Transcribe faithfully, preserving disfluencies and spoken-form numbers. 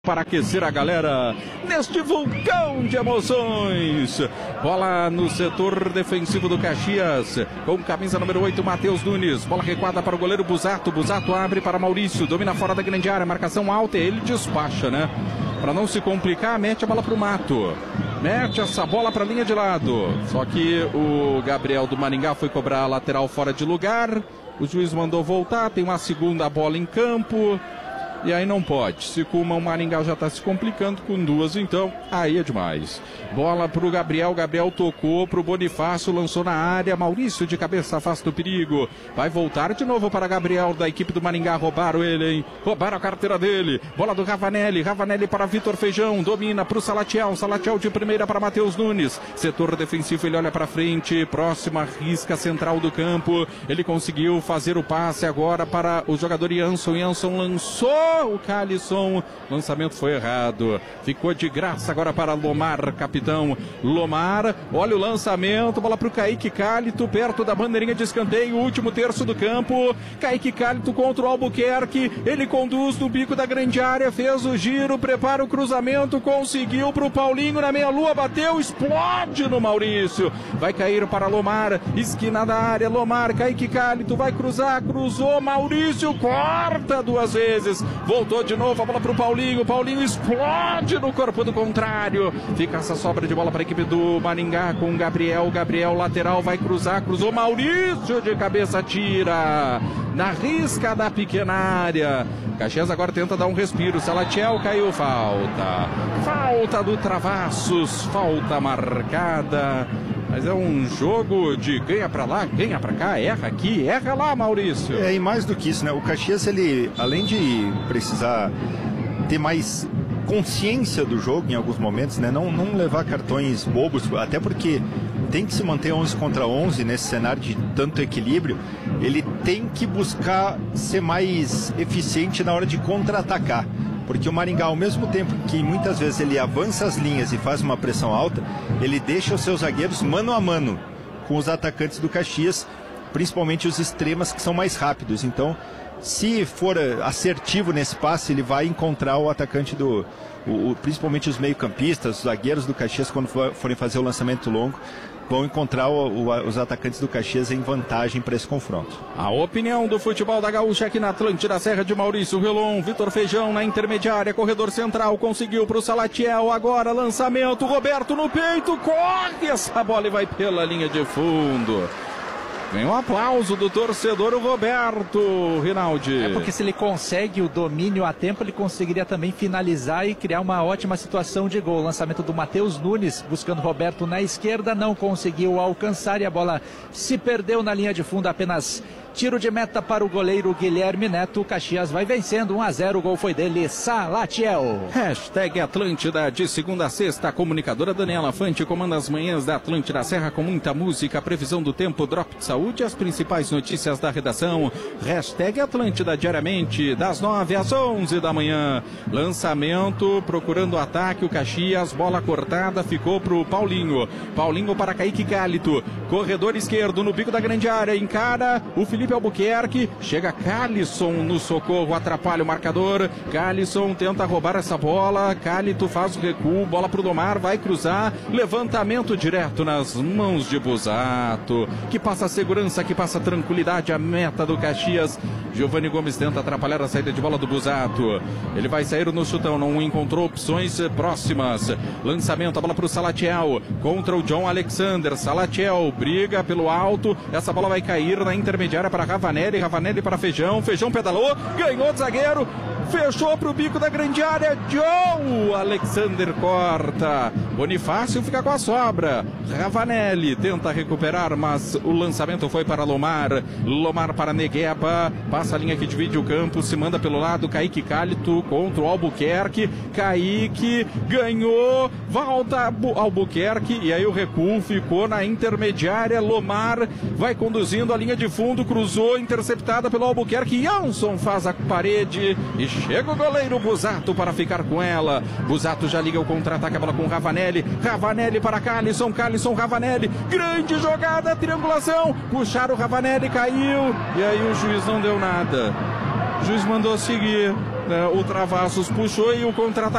Para aquecer a galera neste vulcão de emoções. Bola no setor defensivo do Caxias, com camisa número oito, Matheus Nunes. Bola recuada para o goleiro Busato. Busato abre para Maurício, domina fora da grande área, marcação alta, ele despacha, né? Para não se complicar, mete a bola para o Mato. Mete essa bola para a linha de lado. Só que o Gabriel do Maringá foi cobrar a lateral fora de lugar. O juiz mandou voltar, tem uma segunda bola em campo. E aí não pode. Se com uma o Maringá já está se complicando, com duas então, aí é demais. Bola para o Gabriel, Gabriel tocou para o Bonifácio, lançou na área, Maurício de cabeça afasta o perigo. Vai voltar de novo para Gabriel da equipe do Maringá, roubaram ele, hein? Roubaram a carteira dele. Bola do Ravanelli, Ravanelli para Vitor Feijão, domina para o Salatiel, Salatiel de primeira para Matheus Nunes. Setor defensivo, ele olha para frente, próxima risca central do campo. Ele conseguiu fazer o passe agora para o jogador Jansson, Jansson lançou o Calisson, lançamento foi errado, ficou de graça agora para Lomar, capitão Lomar, olha o lançamento, bola para o Kaique Cálito, perto da bandeirinha de escanteio, último terço do campo, Kaique Cálito contra o Albuquerque, ele conduz no bico da grande área, fez o giro, prepara o cruzamento, conseguiu para o Paulinho na meia-lua, bateu, explode no Maurício, vai cair para Lomar, esquina da área, Lomar, Kaique Cálito, vai cruzar, cruzou, Maurício, corta duas vezes, voltou de novo a bola para o Paulinho. Paulinho explode no corpo do contrário. Fica essa sobra de bola para a equipe do Maringá com o Gabriel. Gabriel lateral vai cruzar. Cruzou Maurício de cabeça, tira na risca da pequena área. Caxias agora tenta dar um respiro. Salatiel caiu, falta. Falta do Travassos. Falta marcada. Mas é um jogo de ganha pra lá, ganha pra cá, erra aqui, erra lá, Maurício. É, e mais do que isso, né? O Caxias, ele, além de precisar ter mais consciência do jogo em alguns momentos, né? Não, não levar cartões bobos, até porque tem que se manter onze contra onze nesse cenário de tanto equilíbrio. Ele tem que buscar ser mais eficiente na hora de contra-atacar. Porque o Maringá, ao mesmo tempo que muitas vezes ele avança as linhas e faz uma pressão alta, ele deixa os seus zagueiros mano a mano com os atacantes do Caxias, principalmente os extremas que são mais rápidos. Então, se for assertivo nesse passe, ele vai encontrar o atacante do... O, o, principalmente os meio-campistas, os zagueiros do Caxias, quando for, forem fazer o lançamento longo, vão encontrar o, o, os atacantes do Caxias em vantagem para esse confronto. A opinião do futebol da Gaúcha aqui na Atlântida, Serra de Maurício Relon, Vitor Feijão na intermediária, corredor central, conseguiu para o Salatiel, agora lançamento, Roberto no peito, corre essa bola e vai pela linha de fundo. Vem um aplauso do torcedor, o Roberto Rinaldi. É porque se ele consegue o domínio a tempo, ele conseguiria também finalizar e criar uma ótima situação de gol. O lançamento do Matheus Nunes, buscando Roberto na esquerda, não conseguiu alcançar e a bola se perdeu na linha de fundo, apenas tiro de meta para o goleiro Guilherme Neto. O Caxias vai vencendo um a zero, o gol foi dele, Salatiel. Hashtag Atlântida, de segunda a sexta, a comunicadora Daniela Fante comanda as manhãs da Atlântida Serra com muita música, previsão do tempo, drop de saúde e as principais notícias da redação. Hashtag Atlântida diariamente, das nove às onze da manhã. Lançamento, procurando o ataque, o Caxias, bola cortada, ficou para o Paulinho. Paulinho para Kaique Cálito, corredor esquerdo no bico da grande área, encara o Felipe Felipe Albuquerque, chega Calisson no socorro, atrapalha o marcador, Calisson tenta roubar essa bola, Cálito faz o recuo, bola pro Lomar, vai cruzar, levantamento direto nas mãos de Busato, que passa segurança, que passa tranquilidade, a meta do Caxias. Giovanni Gomes tenta atrapalhar a saída de bola do Busato, ele vai sair no chutão, não encontrou opções próximas, lançamento, a bola pro Salatiel, contra o John Alexander, Salatiel briga pelo alto, essa bola vai cair na intermediária para Ravanelli, Ravanelli para Feijão, Feijão pedalou, ganhou de zagueiro, fechou para o bico da grande área, John Alexander corta, Bonifácio fica com a sobra, Ravanelli tenta recuperar, mas o lançamento foi para Lomar, Lomar para Negueba, passa a linha que divide o campo, se manda pelo lado, Kaique Cálito contra o Albuquerque, Kaique ganhou, volta Albuquerque, e aí o recuo ficou na intermediária, Lomar vai conduzindo a linha de fundo, cruzou, interceptada pelo Albuquerque, Jansson faz a parede e chega o goleiro Busato para ficar com ela. Busato já liga o contra-ataque, a bola com Ravanelli, Ravanelli para Calisson, Calisson, Ravanelli, grande jogada, triangulação, puxaram o Ravanelli, caiu, e aí o juiz não deu nada. O juiz mandou seguir. O Travassos puxou e o contra-ataque